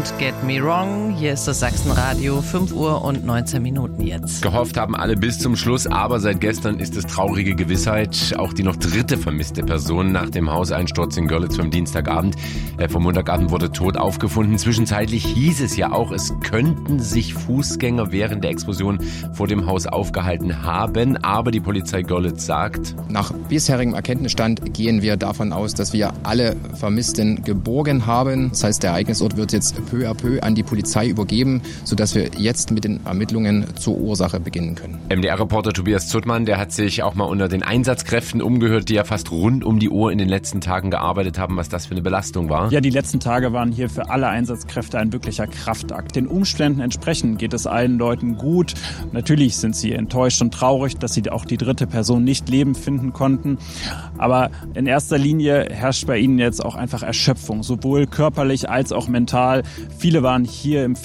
Don't Get Me Wrong. Hier ist das Sachsenradio, 5 Uhr und 19 Minuten jetzt. Gehofft haben alle bis zum Schluss, aber seit gestern ist es traurige Gewissheit. Auch die noch dritte vermisste Person nach dem Hauseinsturz in Görlitz vom vom Montagabend wurde tot aufgefunden. Zwischenzeitlich hieß es ja auch, es könnten sich Fußgänger während der Explosion vor dem Haus aufgehalten haben. Aber die Polizei Görlitz sagt: Nach bisherigem Erkenntnisstand gehen wir davon aus, dass wir alle Vermissten geborgen haben. Das heißt, der Ereignisort wird jetzt peu à peu an die Polizei übergeben, sodass wir jetzt mit den Ermittlungen zur Ursache beginnen können. MDR-Reporter Tobias Zuttmann, der hat sich auch mal unter den Einsatzkräften umgehört, die ja fast rund um die Uhr in den letzten Tagen gearbeitet haben, was das für eine Belastung war. Ja, die letzten Tage waren hier für alle Einsatzkräfte ein wirklicher Kraftakt. Den Umständen entsprechend geht es allen Leuten gut. Natürlich sind sie enttäuscht und traurig, dass sie auch die dritte Person nicht lebend finden konnten. Aber in erster Linie herrscht bei ihnen jetzt auch einfach Erschöpfung, sowohl körperlich als auch mental. Viele waren hier im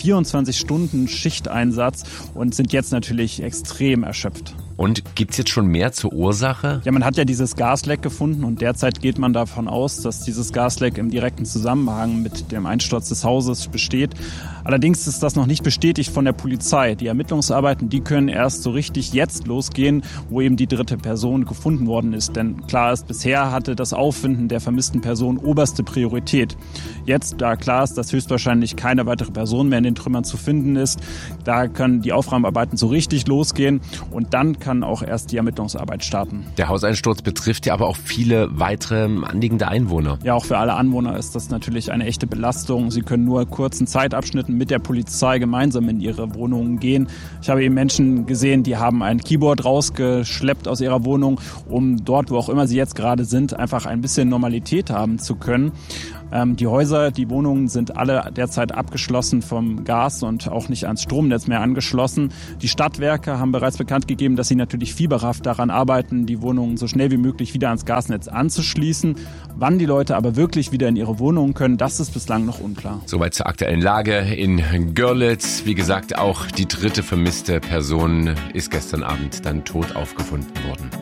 24-Stunden-Schichteinsatz und sind jetzt natürlich extrem erschöpft. Und gibt's jetzt schon mehr zur Ursache? Ja, man hat ja dieses Gasleck gefunden und derzeit geht man davon aus, dass dieses Gasleck im direkten Zusammenhang mit dem Einsturz des Hauses besteht. Allerdings ist das noch nicht bestätigt von der Polizei. Die Ermittlungsarbeiten, die können erst so richtig jetzt losgehen, wo eben die dritte Person gefunden worden ist. Denn klar ist, bisher hatte das Auffinden der vermissten Person oberste Priorität. Jetzt, da klar ist, dass höchstwahrscheinlich keine weitere Person mehr in den Trümmern zu finden ist, da können die Aufräumarbeiten so richtig losgehen und dann kann auch erst die Ermittlungsarbeit starten. Der Hauseinsturz betrifft ja aber auch viele weitere anliegende Einwohner. Ja, auch für alle Anwohner ist das natürlich eine echte Belastung. Sie können nur kurzen Zeitabschnitten mit der Polizei gemeinsam in ihre Wohnungen gehen. Ich habe eben Menschen gesehen, die haben ein Keyboard rausgeschleppt aus ihrer Wohnung, um dort, wo auch immer sie jetzt gerade sind, einfach ein bisschen Normalität haben zu können. Die Häuser, die Wohnungen sind alle derzeit abgeschlossen vom Gas und auch nicht ans Stromnetz mehr angeschlossen. Die Stadtwerke haben bereits bekannt gegeben, dass sie natürlich fieberhaft daran arbeiten, die Wohnungen so schnell wie möglich wieder ans Gasnetz anzuschließen. Wann die Leute aber wirklich wieder in ihre Wohnungen können, das ist bislang noch unklar. Soweit zur aktuellen Lage in Görlitz. Wie gesagt, auch die dritte vermisste Person ist gestern Abend dann tot aufgefunden worden.